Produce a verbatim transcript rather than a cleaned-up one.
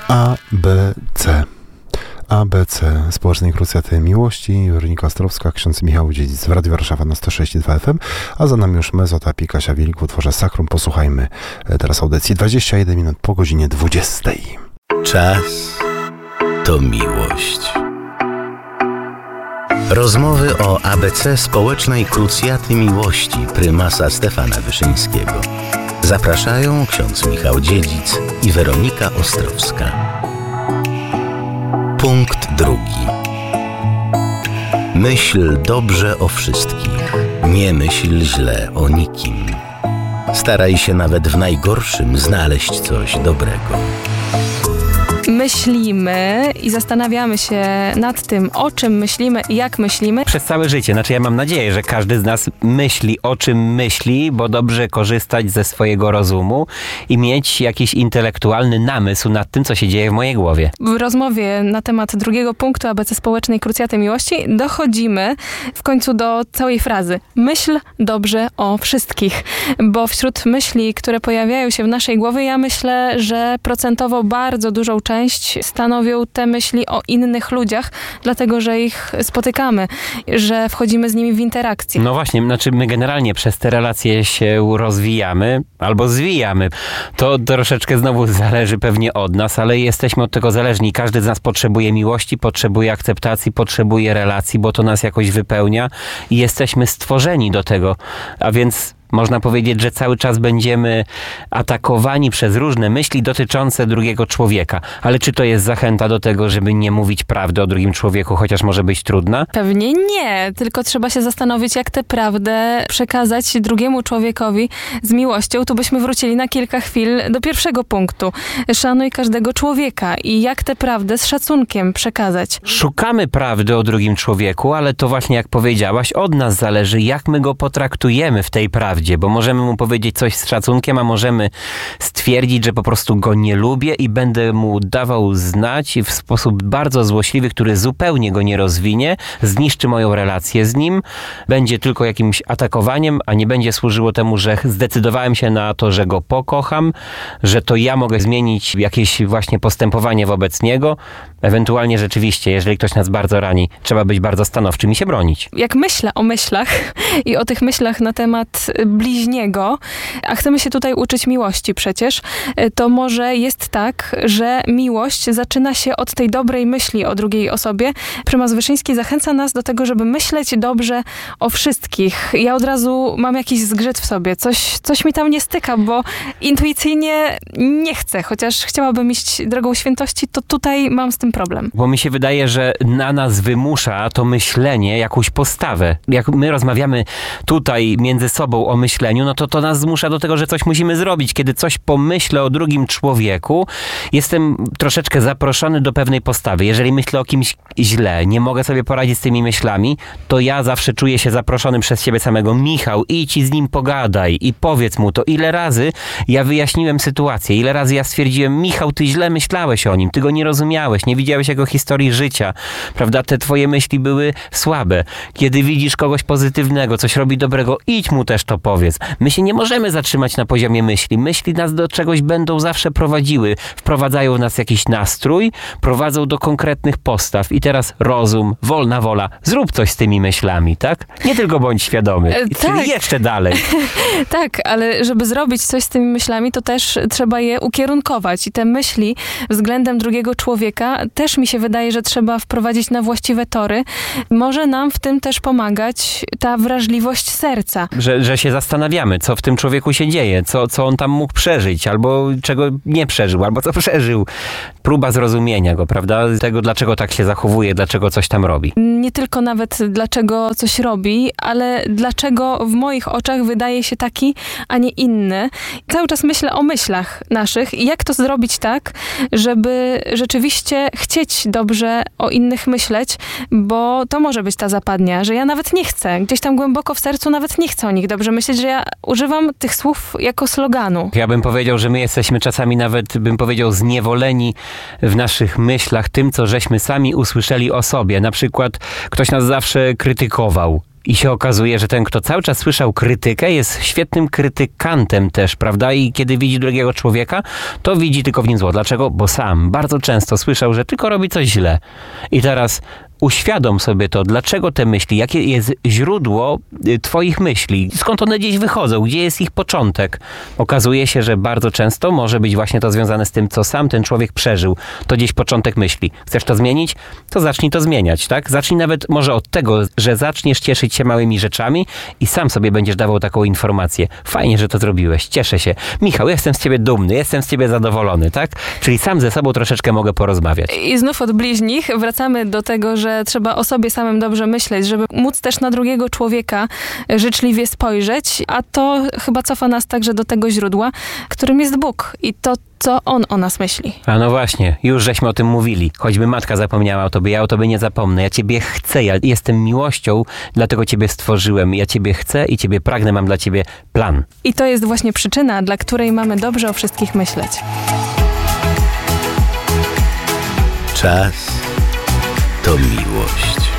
A B C. A B C Społecznej Krucjaty Miłości, Weronika Ostrowska, ksiądz Michał Dziedzic w Radiu Warszawa na sto sześć i dwa F M, a za nami już Mezotapii, Kasia Wielk w utworze Sacrum. Posłuchajmy teraz audycji dwadzieścia jeden minut po godzinie dwudziestej. Czas to miłość. Rozmowy o A B C Społecznej Krucjaty Miłości prymasa Stefana Wyszyńskiego. Zapraszają ksiądz Michał Dziedzic i Weronika Ostrowska. Punkt drugi. Myśl dobrze o wszystkich, nie myśl źle o nikim. Staraj się nawet w najgorszym znaleźć coś dobrego. Myślimy i zastanawiamy się nad tym, o czym myślimy i jak myślimy. Przez całe życie. Znaczy ja mam nadzieję, że każdy z nas myśli, o czym myśli, bo dobrze korzystać ze swojego rozumu i mieć jakiś intelektualny namysł nad tym, co się dzieje w mojej głowie. W rozmowie na temat drugiego punktu A B C Społecznej Krucjaty Miłości dochodzimy w końcu do całej frazy. Myśl dobrze o wszystkich. Bo wśród myśli, które pojawiają się w naszej głowie, ja myślę, że procentowo bardzo dużą część stanowią te myśli o innych ludziach, dlatego, że ich spotykamy, że wchodzimy z nimi w interakcję. No właśnie, znaczy my generalnie przez te relacje się rozwijamy albo zwijamy. To troszeczkę znowu zależy pewnie od nas, ale jesteśmy od tego zależni. Każdy z nas potrzebuje miłości, potrzebuje akceptacji, potrzebuje relacji, bo to nas jakoś wypełnia i jesteśmy stworzeni do tego. A więc można powiedzieć, że cały czas będziemy atakowani przez różne myśli dotyczące drugiego człowieka. Ale czy to jest zachęta do tego, żeby nie mówić prawdy o drugim człowieku, chociaż może być trudna? Pewnie nie, tylko trzeba się zastanowić, jak tę prawdę przekazać drugiemu człowiekowi z miłością. Tu byśmy wrócili na kilka chwil do pierwszego punktu. Szanuj każdego człowieka i jak tę prawdę z szacunkiem przekazać. Szukamy prawdy o drugim człowieku, ale to właśnie jak powiedziałaś, od nas zależy, jak my go potraktujemy w tej prawdzie. Bo możemy mu powiedzieć coś z szacunkiem, a możemy stwierdzić, że po prostu go nie lubię i będę mu dawał znać w sposób bardzo złośliwy, który zupełnie go nie rozwinie, zniszczy moją relację z nim, będzie tylko jakimś atakowaniem, a nie będzie służyło temu, że zdecydowałem się na to, że go pokocham, że to ja mogę zmienić jakieś właśnie postępowanie wobec niego. Ewentualnie rzeczywiście, jeżeli ktoś nas bardzo rani, trzeba być bardzo stanowczym i się bronić. Jak myślę o myślach i o tych myślach na temat bliźniego, a chcemy się tutaj uczyć miłości przecież, to może jest tak, że miłość zaczyna się od tej dobrej myśli o drugiej osobie. Prymas Wyszyński zachęca nas do tego, żeby myśleć dobrze o wszystkich. Ja od razu mam jakiś zgrzyt w sobie, coś, coś mi tam nie styka, bo intuicyjnie nie chcę, chociaż chciałabym iść drogą świętości, to tutaj mam z tym problem. Bo mi się wydaje, że na nas wymusza to myślenie jakąś postawę. Jak my rozmawiamy tutaj między sobą o myśleniu, no to to nas zmusza do tego, że coś musimy zrobić. Kiedy coś pomyślę o drugim człowieku, jestem troszeczkę zaproszony do pewnej postawy. Jeżeli myślę o kimś źle, nie mogę sobie poradzić z tymi myślami, to ja zawsze czuję się zaproszony przez siebie samego. Michał, idź i z nim pogadaj i powiedz mu to. Ile razy ja wyjaśniłem sytuację, ile razy ja stwierdziłem, Michał, ty źle myślałeś o nim, ty go nie rozumiałeś, nie widziałeś jego historii życia, prawda? Te twoje myśli były słabe. Kiedy widzisz kogoś pozytywnego, coś robi dobrego, idź mu też to powiedz. My się nie możemy zatrzymać na poziomie myśli. Myśli nas do czegoś będą zawsze prowadziły. Wprowadzają w nas jakiś nastrój, prowadzą do konkretnych postaw. I teraz rozum, wolna wola. Zrób coś z tymi myślami, tak? Nie tylko bądź świadomy. E, tak. Czyli jeszcze dalej. Tak, ale żeby zrobić coś z tymi myślami, to też trzeba je ukierunkować. I te myśli względem drugiego człowieka też mi się wydaje, że trzeba wprowadzić na właściwe tory. Może nam w tym też pomagać ta wrażliwość serca. Że, że się zastanawiamy, co w tym człowieku się dzieje, co, co on tam mógł przeżyć, albo czego nie przeżył, albo co przeżył. Próba zrozumienia go, prawda? Tego, dlaczego tak się zachowuje, dlaczego coś tam robi. Nie tylko nawet dlaczego coś robi, ale dlaczego w moich oczach wydaje się taki, a nie inny. Cały czas myślę o myślach naszych i jak to zrobić tak, żeby rzeczywiście chcieć dobrze o innych myśleć, bo to może być ta zapadnia, że ja nawet nie chcę, gdzieś tam głęboko w sercu nawet nie chcę o nich dobrze myśleć, że ja używam tych słów jako sloganu. Ja bym powiedział, że my jesteśmy czasami nawet, bym powiedział, zniewoleni w naszych myślach tym, co żeśmy sami usłyszeli o sobie. Na przykład ktoś nas zawsze krytykował. I się okazuje, że ten, kto cały czas słyszał krytykę, jest świetnym krytykantem też, prawda? I kiedy widzi drugiego człowieka, to widzi tylko w nim zło. Dlaczego? Bo sam bardzo często słyszał, że tylko robi coś źle. I teraz uświadom sobie to, dlaczego te myśli, jakie jest źródło twoich myśli, skąd one gdzieś wychodzą, gdzie jest ich początek. Okazuje się, że bardzo często może być właśnie to związane z tym, co sam ten człowiek przeżył. To gdzieś początek myśli. Chcesz to zmienić? To zacznij to zmieniać, tak? Zacznij nawet może od tego, że zaczniesz cieszyć się małymi rzeczami i sam sobie będziesz dawał taką informację. Fajnie, że to zrobiłeś, cieszę się. Michał, jestem z ciebie dumny, jestem z ciebie zadowolony, tak? Czyli sam ze sobą troszeczkę mogę porozmawiać. I znów od bliźnich wracamy do tego, że trzeba o sobie samym dobrze myśleć, żeby móc też na drugiego człowieka życzliwie spojrzeć, a to chyba cofa nas także do tego źródła, którym jest Bóg i to, co On o nas myśli. A no właśnie, już żeśmy o tym mówili. Choćby matka zapomniała o tobie, ja o tobie nie zapomnę. Ja ciebie chcę, ja jestem miłością, dlatego ciebie stworzyłem. Ja ciebie chcę i ciebie pragnę, mam dla ciebie plan. I to jest właśnie przyczyna, dla której mamy dobrze o wszystkich myśleć. Czas to miłość.